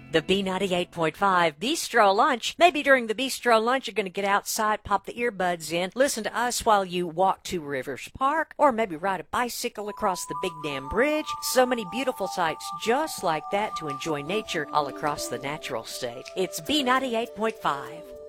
The B98.5 Bistro Lunch. Maybe during the Bistro Lunch you're going to get outside, pop the earbuds in, listen to us while you walk to Rivers Park, or maybe ride a bicycle across the Big Dam Bridge. So many beautiful sights just like that to enjoy nature all across the natural state. It's B98.5.